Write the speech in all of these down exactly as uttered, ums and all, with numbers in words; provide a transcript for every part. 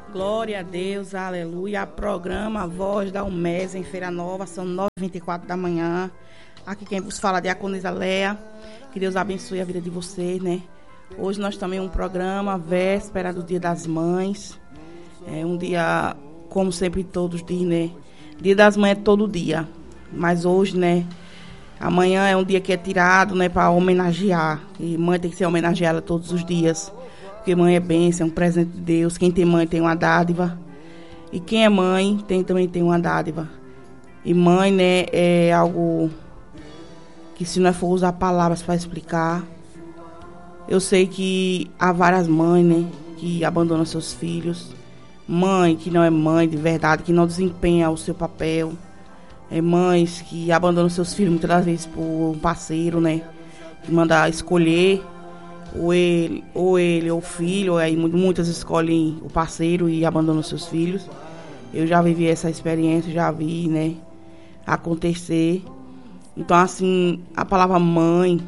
Glória a Deus, aleluia. Programa Voz da UMES em Feira Nova, são nove e vinte e quatro da manhã. Aqui quem vos fala é a Diaconisa Léa. Que Deus abençoe a vida de vocês, né? Hoje nós também um programa, véspera do Dia das Mães. É um dia, como sempre todos dizem, né? Dia das Mães é todo dia. Mas hoje, né? Amanhã é um dia que é tirado, né? Para homenagear. E mãe tem que ser homenageada todos os dias. Porque mãe é bênção, é um presente de Deus. Quem tem mãe tem uma dádiva. E quem é mãe tem, também tem uma dádiva. E mãe, né, é algo que se não for usar palavras para explicar. Eu sei que há várias mães, né, que abandonam seus filhos. Mãe que não é mãe de verdade, que não desempenha o seu papel. É mães que abandonam seus filhos muitas das vezes por um parceiro, né, que manda escolher. Ou ele, ou ele, ou o filho, aí muitas escolhem o parceiro e abandonam seus filhos. Eu já vivi essa experiência, já vi, né, acontecer. Então, assim, a palavra mãe,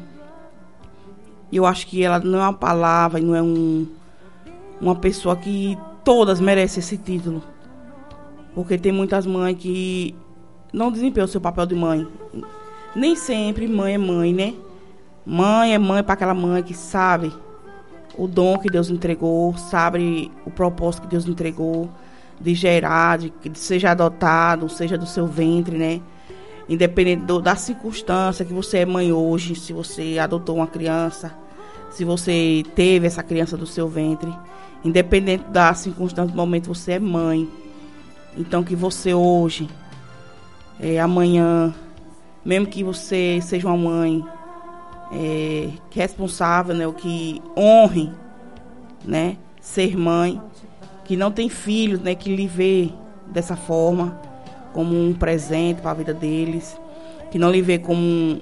eu acho que ela não é uma palavra, não é um, uma pessoa que todas merecem esse título. Porque tem muitas mães que não desempenham o seu papel de mãe. Nem sempre mãe é mãe, né? Mãe é mãe para aquela mãe que sabe o dom que Deus entregou, sabe o propósito que Deus entregou de gerar, de, de seja adotado, seja do seu ventre, né? Independente do, da circunstância que você é mãe hoje, se você adotou uma criança, se você teve essa criança do seu ventre, independente da circunstância do momento, você é mãe. Então que você hoje, é, amanhã, mesmo que você seja uma mãe É, que é responsável, né, o que honre, né, ser mãe, que não tem filhos, né, que lhe vê dessa forma como um presente para a vida deles, que não lhe vê como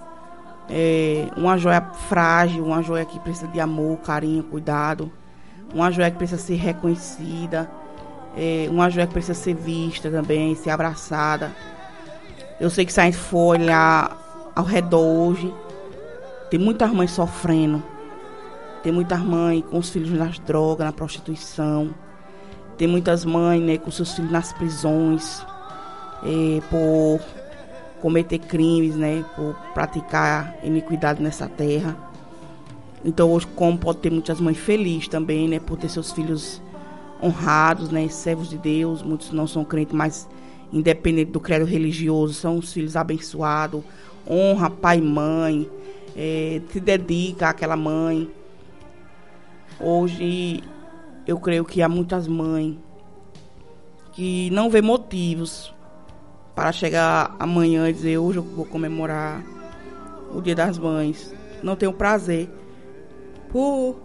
é, uma joia frágil, uma joia que precisa de amor, carinho, cuidado, uma joia que precisa ser reconhecida, é, uma joia que precisa ser vista também, ser abraçada. Eu sei que se a gente for olhar ao redor hoje, tem muitas mães sofrendo. Tem muitas mães com os filhos nas drogas, na prostituição. Tem muitas mães, né, com seus filhos nas prisões, é, por cometer crimes, né, por praticar iniquidade nessa terra. Então hoje, como pode ter muitas mães felizes também, né, por ter seus filhos honrados, né, servos de Deus. Muitos não são crentes, mas independente do credo religioso, são os filhos abençoados. Honra pai e mãe. É, se dedica àquela mãe. Hoje eu creio que há muitas mães que não vê motivos para chegar amanhã e dizer: hoje eu vou comemorar o Dia das Mães. Não tenho prazer por,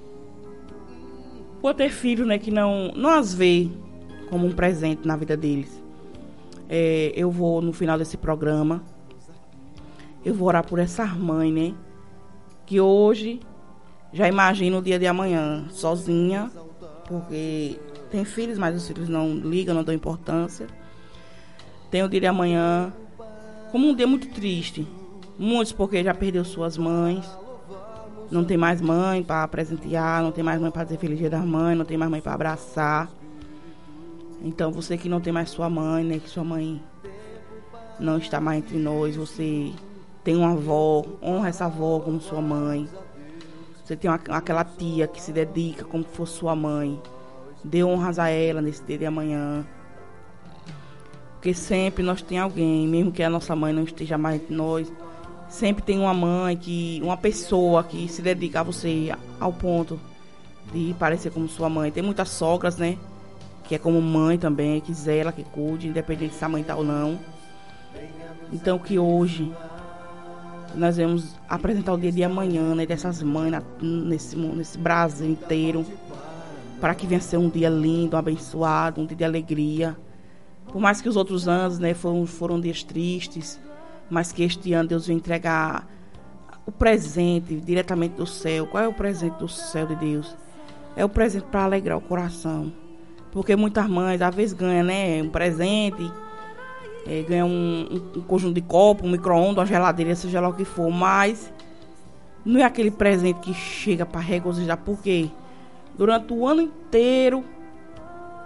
por ter filhos, né, que não, não as vê como um presente na vida deles. É, eu vou, no final desse programa, eu vou orar por essas mães, né? Que hoje já imagino o dia de amanhã sozinha, porque tem filhos, mas os filhos não ligam, não dão importância. Tem o dia de amanhã como um dia muito triste. Muitos porque já perdeu suas mães. Não tem mais mãe para presentear, não tem mais mãe para dizer feliz dia das mães, não tem mais mãe para abraçar. Então você que não tem mais sua mãe, né? Que sua mãe não está mais entre nós, você tem uma avó, honra essa avó como sua mãe. Você tem uma, aquela tia que se dedica como se fosse sua mãe. Dê honras a ela nesse dia de amanhã. Porque sempre nós tem alguém, mesmo que a nossa mãe não esteja mais entre nós, sempre tem uma mãe, que, uma pessoa que se dedica a você ao ponto de parecer como sua mãe. Tem muitas sogras, né? Que é como mãe também, que zela, que cuide, independente se a mãe tá ou não. Então que hoje nós vamos apresentar o dia de amanhã, né, dessas mães na, nesse, nesse Brasil inteiro, para que venha ser um dia lindo, abençoado, um dia de alegria. Por mais que os outros anos, né, foram, foram dias tristes, mas que este ano Deus veio entregar o presente diretamente do céu. Qual é o presente do céu de Deus? É o presente para alegrar o coração. Porque muitas mães, às vezes, ganham, né, um presente, É, ganha um, um, um conjunto de copo, um micro-ondas, uma geladeira, seja lá o que for, mas não é aquele presente que chega para regozijar, porque durante o ano inteiro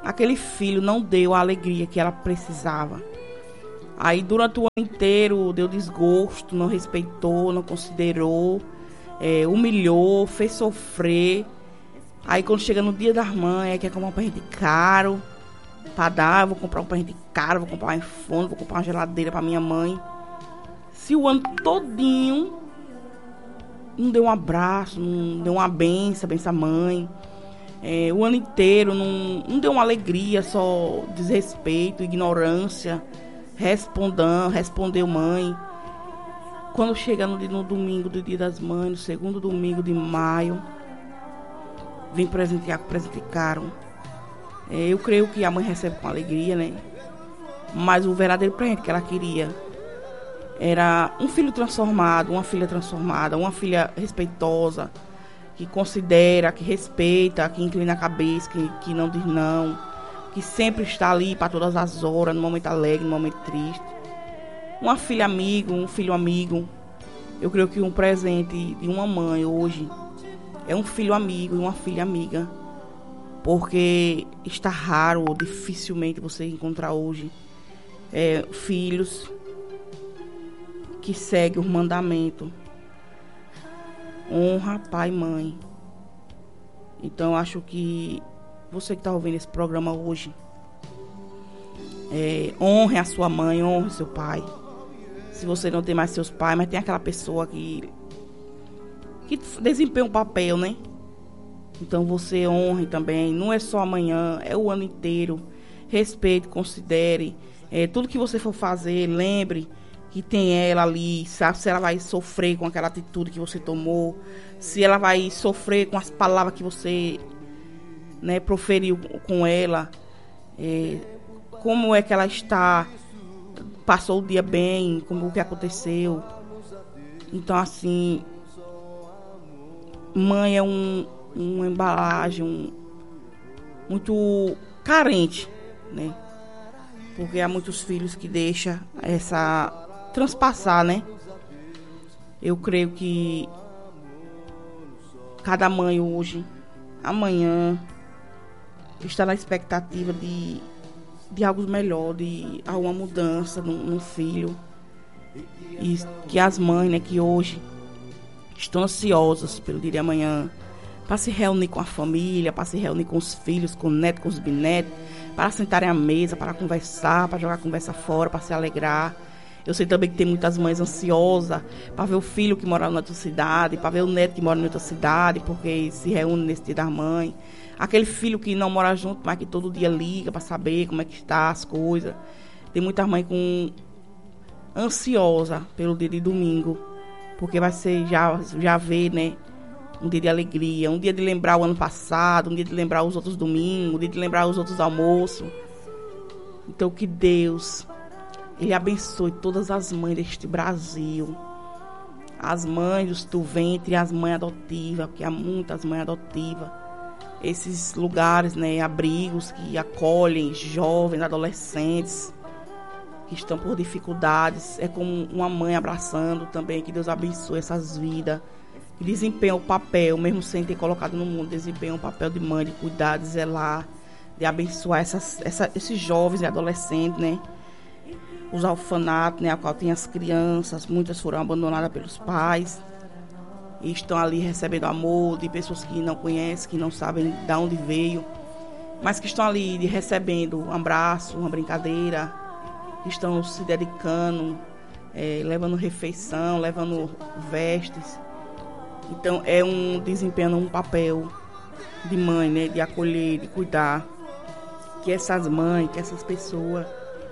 aquele filho não deu a alegria que ela precisava. Aí durante o ano inteiro deu desgosto, não respeitou, não considerou, é, humilhou, fez sofrer. Aí quando chega no dia das mães, quer comprar um presente caro pra dar, vou comprar um presente caro, vou comprar um iPhone, vou comprar uma geladeira pra minha mãe. Se o ano todinho não deu um abraço, não deu uma benção, benção à mãe, é, o ano inteiro não, não deu uma alegria, só desrespeito, ignorância, respondão, respondeu mãe. Quando chega no, no domingo do Dia das Mães, no segundo domingo de maio, vem presentear com presente caro. É, eu creio que a mãe recebe com alegria, né? Mas o verdadeiro presente que ela queria era um filho transformado, uma filha transformada, uma filha respeitosa, que considera, que respeita, que inclina a cabeça, que, que não diz não, que sempre está ali para todas as horas, no momento alegre, no momento triste. Uma filha amigo, um filho amigo. Eu creio que um presente de uma mãe hoje é um filho amigo e uma filha amiga. Porque está raro, dificilmente você encontrar hoje é, filhos que seguem os mandamentos. Honra pai e mãe. Então eu acho que você que está ouvindo esse programa hoje, é, honre a sua mãe, honre seu pai. Se você não tem mais seus pais, mas tem aquela pessoa que que desempenha um papel, né? Então você honre também. Não é só amanhã, é o ano inteiro. Respeite, considere. É, tudo que você for fazer, lembre que tem ela ali. Sabe se ela vai sofrer com aquela atitude que você tomou. Se ela vai sofrer com as palavras que você, né, proferiu com ela. É, como é que ela está. Passou o dia bem, como o que aconteceu. Então assim, mãe é um, uma embalagem um, muito carente, né? Porque há muitos filhos que deixam essa transpassar, né? Eu creio que cada mãe hoje, amanhã, está na expectativa de de algo melhor, de alguma mudança no, no filho. E que as mães, né, que hoje estão ansiosas pelo dia de amanhã, para se reunir com a família, para se reunir com os filhos, com os netos, com os bisnetos, para sentarem à mesa, para conversar, para jogar a conversa fora, para se alegrar. Eu sei também que tem muitas mães ansiosas para ver o filho que mora em outra cidade, para ver o neto que mora em outra cidade, porque se reúne nesse dia das mães. Aquele filho que não mora junto, mas que todo dia liga para saber como é que está as coisas. Tem muita mãe com ansiosa pelo dia de domingo, porque vai ser, já, já ver, né, um dia de alegria, um dia de lembrar o ano passado, um dia de lembrar os outros domingos, um dia de lembrar os outros almoços. Então que Deus, Ele abençoe todas as mães deste Brasil, as mães do ventre e as mães adotivas, porque há muitas mães adotivas. Esses lugares, né, abrigos que acolhem jovens, adolescentes que estão por dificuldades. É como uma mãe abraçando também. Que Deus abençoe essas vidas que desempenham o papel, mesmo sem ter colocado no mundo, desempenham o papel de mãe, de cuidar, de zelar, de abençoar essas, essa, esses jovens e adolescentes, né? Os orfanatos, né, a qual tem as crianças, muitas foram abandonadas pelos pais e estão ali recebendo amor de pessoas que não conhecem, que não sabem de onde veio, mas que estão ali recebendo um abraço, uma brincadeira, que estão se dedicando, é, levando refeição, levando vestes. Então é um desempenho, um papel de mãe, né, de acolher, de cuidar, que essas mães, que essas pessoas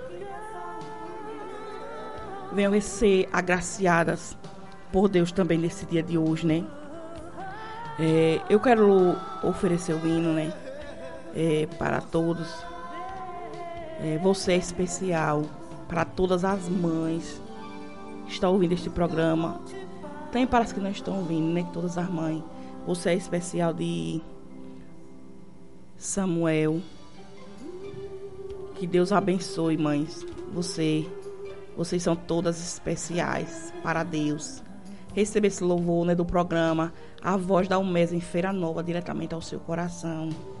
venham a ser agraciadas por Deus também nesse dia de hoje, né? É, eu quero oferecer o hino, né? É, para todos. É, você é especial para todas as mães que estão ouvindo este programa. Tem para as que não estão ouvindo, né? Todas as mães. Você é especial de Samuel. Que Deus abençoe, mães. Você, vocês são todas especiais para Deus. Receba esse louvor, né, do programa A Voz da Umesa em Feira Nova, diretamente ao seu coração.